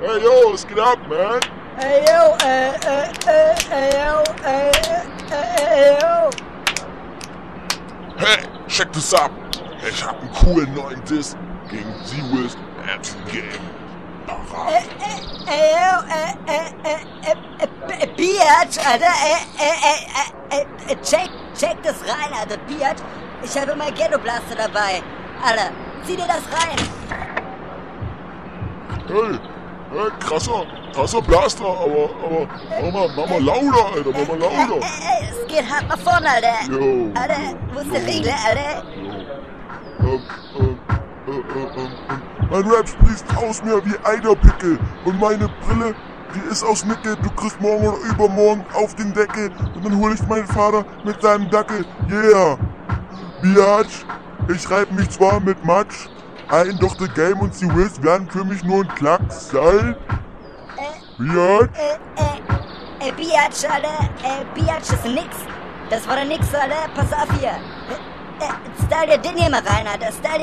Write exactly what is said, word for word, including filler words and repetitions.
Hey, yo, was geht ab, man? Ey, yo, äh, äh, äh, ey, yo, äh, äh, ey, yo. Hey, check das ab. Ich hab einen coolen neuen Diss gegen Z-Wiz Anti-Game. Parat. Ey, ey, ey, yo, äh, äh, äh, äh, äh, Biatch, Alter, äh, äh, äh, äh, äh, check, check das rein, Alter, Biatch. Ich habe mein Ghetto Blaster dabei. Alter, zieh dir das rein. Hey, hey, krasser, krasser Blaster, aber, aber, mach mal, mach mal lauter, Alter, mach mal lauter. Ey, ey, es geht hart nach vorne, Alter. Yo. Alter, wo ist der Regler, Alter? Ähm, ähm, äh, äh, ähm, ähm, mein Rap sprießt aus mir wie Eiderpickel und meine Brille, die ist aus Nickel. Du kriegst morgen oder übermorgen auf den Deckel und dann hol ich meinen Vater mit seinem Dackel. Yeah, Biatch, ich reib mich zwar mit Matsch ein, doch der Game und die Wiz werden für mich nur ein Klacks sein. Biatch? Äh, äh, äh, Biatch, Alter, äh, Biatch ist nix. Das war doch nix, Alter, pass auf hier. Äh, äh, style dir den hier mal rein, Alter, style